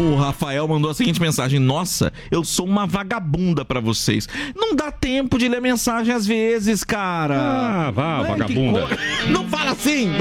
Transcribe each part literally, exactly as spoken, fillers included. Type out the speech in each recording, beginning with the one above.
O Rafael mandou a seguinte mensagem: nossa, eu sou uma vagabunda pra vocês. Não dá tempo de ler mensagem às vezes, cara. Ah, vá, é, vagabunda. Co... Não fala assim.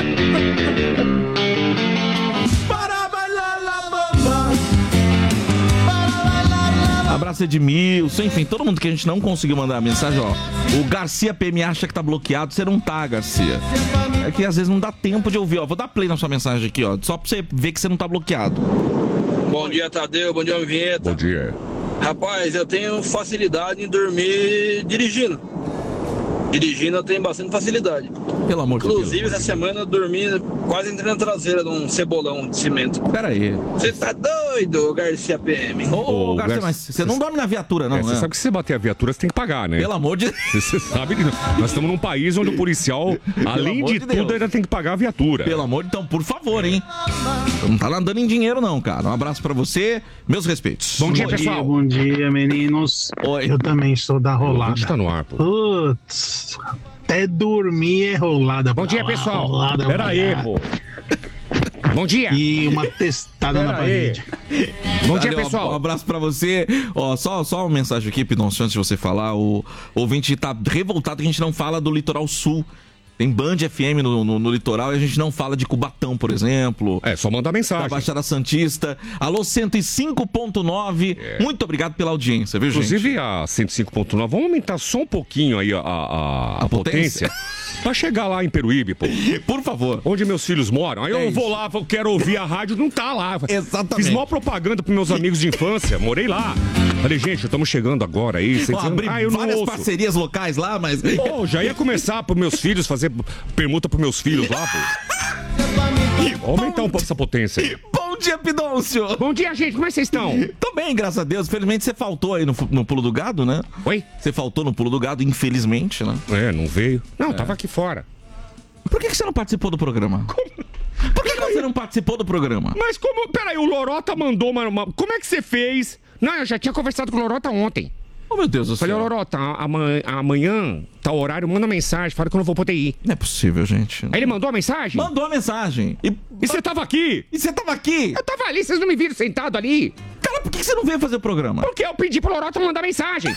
Abraço Edmilson, enfim, todo mundo que a gente não conseguiu mandar a mensagem, ó. O Garcia P M acha que tá bloqueado, você não tá, Garcia. É que às vezes não dá tempo de ouvir, ó. Vou dar play na sua mensagem aqui, ó, só pra você ver que você não tá bloqueado. Bom dia, Tadeu, bom dia, Vinheta. Bom dia. Rapaz, eu tenho facilidade em dormir dirigindo. Dirigindo eu tenho bastante facilidade. Pelo amor de Deus. Inclusive, essa semana eu dormi quase entrei na traseira de um cebolão de cimento. Pera aí. Você tá doido, Garcia P M? Ô, ô, ô Garcia, Gar... mas você não dorme na viatura, não, é, né? Você sabe que se você bater a viatura, você tem que pagar, né? Pelo amor de Deus. Você sabe que nós estamos num país onde o policial, além de, de tudo, Deus. ainda tem que pagar a viatura. Pelo amor de Deus, então, por favor, hein? Não tá nadando em dinheiro, não, cara. Um abraço pra você, meus respeitos. Bom dia, pessoal. Bom dia, meninos. Oi. Eu também sou da rolada. A gente tá no ar, pô. Putz... Até dormir é rolada. Bom dia, pessoal. Rolada, Pera aí, pô. Bom dia. E uma testada Pera na parede. Bom dia, pessoal. Um abraço pra você. Ó, só, só uma mensagem aqui, Pidoncio, antes de você falar. O ouvinte tá revoltado que a gente não fala do Litoral Sul. Tem Band F M no, no, no litoral e a gente não fala de Cubatão, por exemplo. É, só mandar mensagem. Da Baixada Santista. Alô, cento e cinco ponto nove. É. Muito obrigado pela audiência, viu, Inclusive, gente? Inclusive a cento e cinco ponto nove. Vamos aumentar só um pouquinho aí a, a, a, a potência. potência. Pra chegar lá em Peruíbe, pô. Por favor. Onde meus filhos moram. Aí é eu isso. vou lá, eu quero ouvir a rádio, não tá lá. Exatamente. Fiz maior propaganda pros meus amigos de infância, morei lá. Falei, gente, estamos chegando agora aí. Ó, abri ah, eu várias parcerias locais lá, mas... Pô, já ia começar pros meus filhos, fazer permuta pros meus filhos lá, pô. Aumentar um pouco essa potência aí. Bom dia, Pidoncio. Bom dia, gente. Como é que vocês estão? Tô bem, graças a Deus. Felizmente você faltou aí no, no Pulo do Gado, né? Oi? Você faltou no Pulo do Gado, infelizmente, né? É, não veio. Não, é. tava aqui fora. Por que, que você não participou do programa? Como? Por que, que você não participou do programa? Mas como... Peraí, o Lorota mandou uma, uma... Como é que você fez? Não, eu já tinha conversado com o Lorota ontem. Oh, meu Deus do céu. Falei, Lorota, amanhã, amanhã, tal horário, manda mensagem, fala que eu não vou poder ir. Não é possível, gente. Aí ele mandou a mensagem? Mandou a mensagem. E, e você tava aqui? E você tava aqui? Eu tava ali, vocês não me viram sentado ali? Cara, por que você não veio fazer o programa? Porque eu pedi pro Lorota mandar mensagem.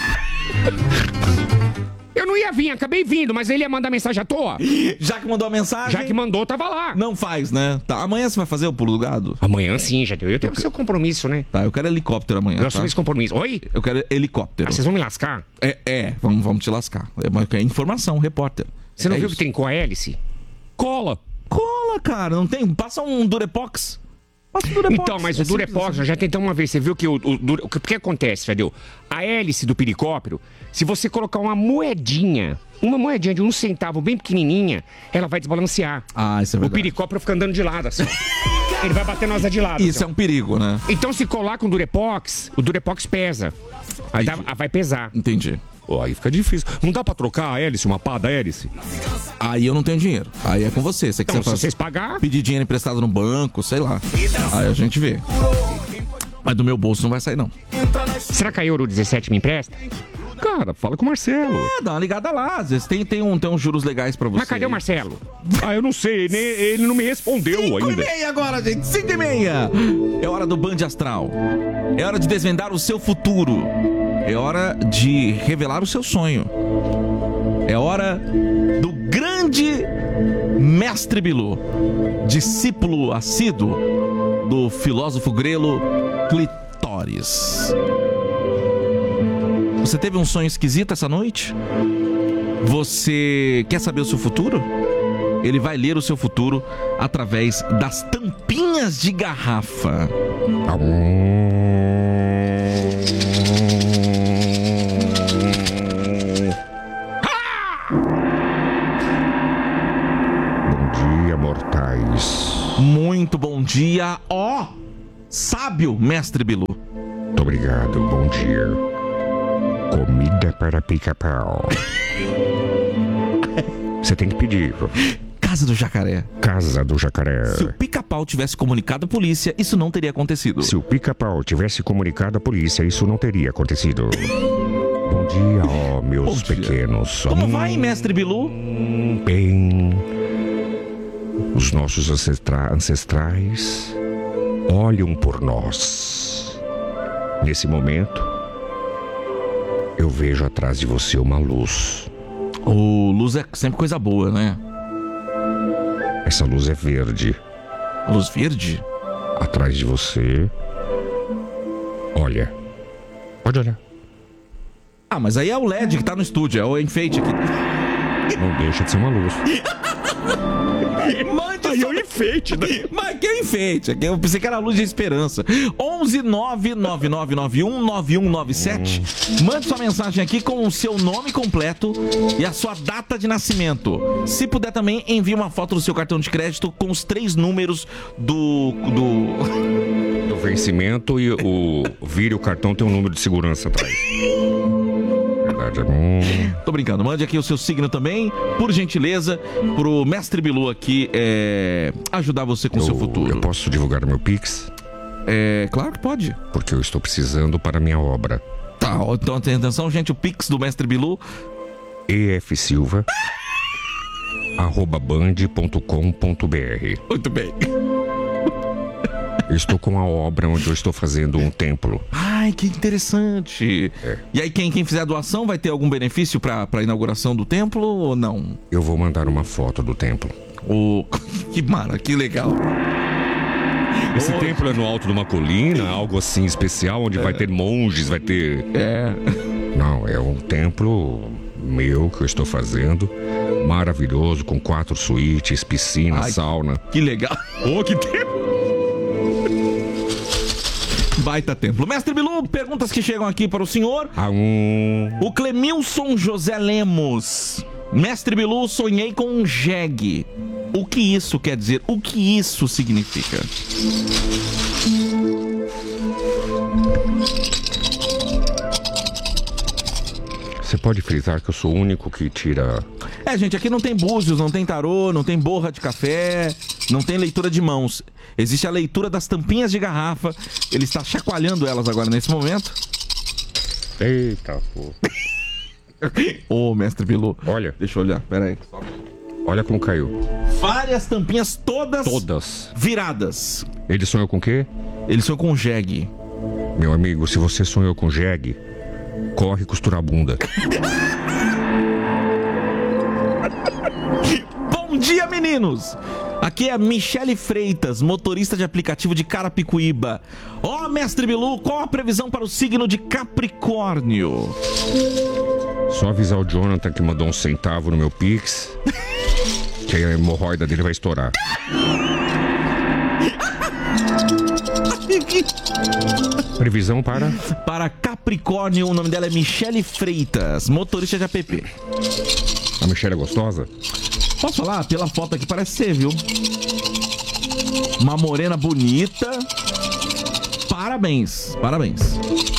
Eu não ia vir, acabei vindo, mas ele ia mandar mensagem à toa. Já que mandou a mensagem? Já que mandou, tava lá. Não faz, né? Tá, amanhã você vai fazer o Pulo do Gado? Amanhã sim, já deu. Eu tenho o seu compromisso, né? Tá, eu quero helicóptero amanhã. Eu tá? assumo esse compromisso. Oi? Eu quero helicóptero. Ah, vocês vão me lascar? É, é vamos, vamos te lascar. É, é informação, repórter. Você não é viu isso. que trincou a hélice? Cola. Cola, cara. Não tem. Passa um Durepox. Passa um Durepox. Então, mas é o Durepox, assim. Nós já tentamos uma vez. Você viu que o, o, o, o que, que acontece, Fedeu? A hélice do piricóptero, se você colocar uma moedinha, uma moedinha de um centavo bem pequenininha, ela vai desbalancear. Ah, isso é verdade. O piricóptero fica andando de lado, assim. Ele vai bater nós de lado. Isso assim. É um perigo, né? Então, se colar com o Durepox, o Durepox pesa. Aí dá, vai pesar. Entendi. Oh, aí fica difícil. Não dá pra trocar a hélice, uma pá da hélice? Aí eu não tenho dinheiro. Aí é com você. Você então, quiser se fazer, vocês pagar... pedir dinheiro emprestado no banco, sei lá. Aí a gente vê. Mas do meu bolso não vai sair, não. Será que a Euro dezessete me empresta? Cara, fala com o Marcelo. É, dá uma ligada lá. Às vezes tem, tem, um, tem uns juros legais pra você. Mas cadê o Marcelo? Ah, eu não sei. Ele, ele não me respondeu Cinco ainda. cinco e meia agora, gente. Cinco e meia. É hora do Band Astral. É hora de desvendar o seu futuro. É hora de revelar o seu sonho. É hora do grande Mestre Bilu, discípulo assíduo do filósofo grego Clitóris. Você teve um sonho esquisito essa noite? Você quer saber o seu futuro? Ele vai ler o seu futuro através das tampinhas de garrafa. Bom dia, mortais. Muito bom dia, ó sábio Mestre Bilu. Muito obrigado, bom dia. Comida para pica-pau. Você tem que pedir. Casa do Jacaré. Casa do Jacaré. Se o pica-pau tivesse comunicado à polícia, isso não teria acontecido. Se o pica-pau tivesse comunicado à polícia, isso não teria acontecido. Bom dia, ó, meus Bom dia. pequenos. Como hum, vai, Mestre Bilu? Bem, os nossos ancestra- ancestrais olham por nós. Nesse momento, eu vejo atrás de você uma luz. O luz é sempre coisa boa, né? Essa luz é verde. Luz verde? Atrás de você. Olha. Pode olhar. Ah, mas aí é o L E D que tá no estúdio, é o enfeite aqui. Não deixa de ser uma luz. Mande Aí só... é o enfeite, né? Mas que enfeite, aqui eu pensei que era a luz de esperança. onze nove nove nove nove um nove um nove sete. Hum. Mande sua mensagem aqui com o seu nome completo e a sua data de nascimento. Se puder também, envie uma foto do seu cartão de crédito com os três números do... do... do vencimento e o vire o cartão tem um número de segurança atrás. Verdade, é bom. Tô brincando, mande aqui o seu signo também, por gentileza, pro Mestre Bilu aqui é, ajudar você com o seu futuro. Eu posso divulgar meu Pix? É, claro que pode. Porque eu estou precisando para a minha obra. Tá, então tenha atenção, gente, o Pix do Mestre Bilu. efsilva arroba band ponto com ponto br. Muito bem. Eu estou com uma obra onde eu estou fazendo um templo. Ai, que interessante. É. E aí, quem, quem fizer a doação vai ter algum benefício para a inauguração do templo ou não? Eu vou mandar uma foto do templo. O... Que mara, que legal. Esse oh. templo é no alto de uma colina, algo assim especial, onde é. vai ter monges, vai ter... É. Não, é um templo meu que eu estou fazendo. Maravilhoso, com quatro suítes, piscina, Ai, sauna. Que legal. Oh, que templo! Baita templo. Mestre Bilu, perguntas que chegam aqui para o senhor. Ah, um... O Clemilson José Lemos. Mestre Bilu, sonhei com um jegue. O que isso quer dizer? O que isso significa? Você pode frisar que eu sou o único que tira... É, gente, aqui não tem búzios, não tem tarô, não tem borra de café, não tem leitura de mãos. Existe a leitura das tampinhas de garrafa. Ele está chacoalhando elas agora nesse momento. Eita, pô. Ô, oh, Mestre Bilu. Olha. Deixa eu olhar, pera aí. Olha como caiu. Várias tampinhas, todas... Todas. Viradas. Ele sonhou com o quê? Ele sonhou com jegue. Meu amigo, se você sonhou com jegue, corre costurar a bunda. Bom dia, meninos! Aqui é a Michele Freitas, motorista de aplicativo de Carapicuíba. Ó, oh, Mestre Bilu, qual a previsão para o signo de Capricórnio? Só avisar o Jonathan que mandou um centavo no meu Pix, que a hemorroida dele vai estourar. Previsão para? Para Capricórnio, o nome dela é Michele Freitas, motorista de app. A Michele é gostosa? Posso falar? Pela foto aqui parece ser, viu? Uma morena bonita. Parabéns, parabéns.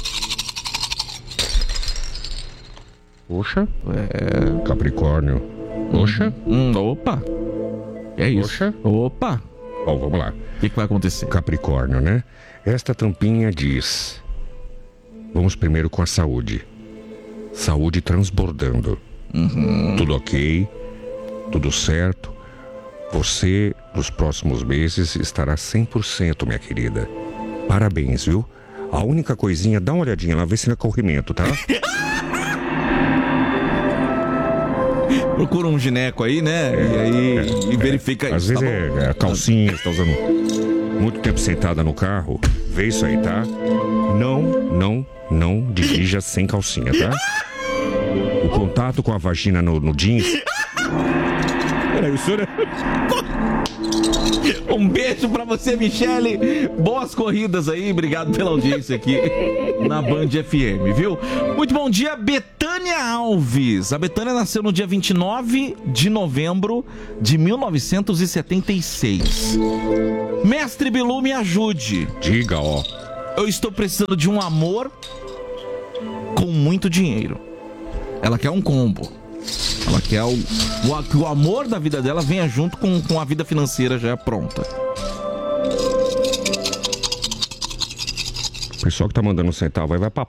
Poxa. É... Capricórnio. Poxa. Hum, hum, opa. É isso. Poxa. Opa. Bom, vamos lá. O que, que vai acontecer? Capricórnio, né? Esta tampinha diz... Vamos primeiro com a saúde. Saúde transbordando. Uhum. Tudo ok. Tudo certo. Você, nos próximos meses, estará cem por cento, minha querida. Parabéns, viu? A única coisinha, dá uma olhadinha lá, vê se não é corrimento, tá? Procura um gineco aí, né? É, e aí é, e verifica é, isso. Às vezes tá é, é a calcinha, você tá usando muito tempo sentada no carro. Vê isso aí, tá? Não, não, não dirija sem calcinha, tá? O contato com a vagina no, no jeans... Peraí, o senhor é... Um beijo pra você, Michele. Boas corridas aí. Obrigado pela audiência aqui na Band F M, viu? Muito bom dia, Betânia Alves. A Betânia nasceu no dia vinte e nove de novembro de mil novecentos e setenta e seis. Mestre Bilu, me ajude. Diga, ó. Eu estou precisando de um amor com muito dinheiro. Ela quer um combo. Ela quer o, o, o amor da vida dela venha junto com, com a vida financeira já pronta. O pessoal que tá mandando um centavo aí vai pra...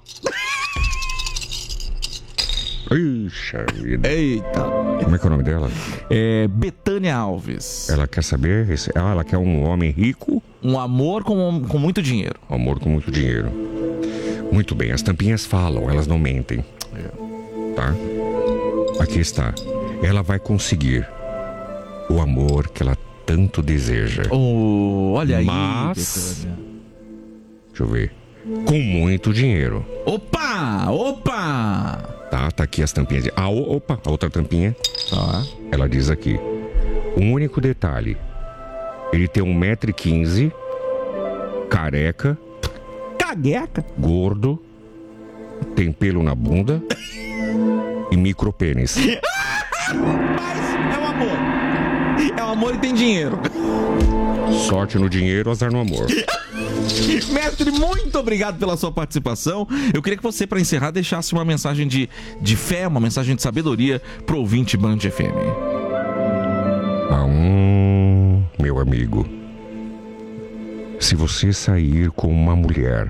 Ixi, vida. Eita. Como é que é o nome dela? É Betânia Alves. Ela quer saber... Ah, ela quer um homem rico? Um amor com, com muito dinheiro. Um amor com muito dinheiro. Muito bem, as tampinhas falam, elas não mentem. Tá? Aqui está. Ela vai conseguir o amor que ela tanto deseja. Oh, olha aí. Mas, deixa eu ver. Com muito dinheiro. Opa! Opa! Tá, tá aqui as tampinhas. Ah, opa, a outra tampinha. Tá. Ela diz aqui. Um único detalhe. Ele tem um metro e quinze, careca, Cagueca. gordo, tem pelo na bunda e micropênis. Mas é um amor. É um amor e tem dinheiro. Sorte no dinheiro, azar no amor. Mestre, muito obrigado pela sua participação. Eu queria que você, para encerrar, deixasse uma mensagem de, de fé, uma mensagem de sabedoria pro ouvinte Band F M. Ah, hum, meu amigo. Se você sair com uma mulher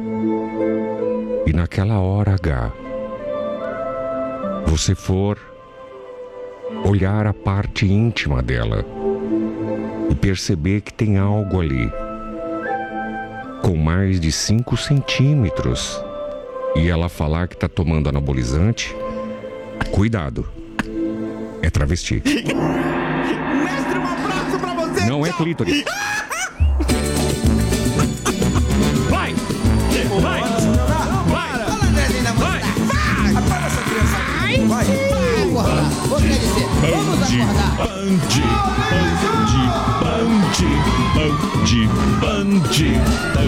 e naquela hora H você for olhar a parte íntima dela e perceber que tem algo ali com mais de cinco centímetros e ela falar que tá tomando anabolizante, cuidado, é travesti. Mestre, um abraço pra você. Não é clítoris. Vai! Vai! Vai! Vai! Apaga essa criança. Vai! Vai! Vou querer dizer. Vamos acordar. Band, Band, Band, Band, Band, Band.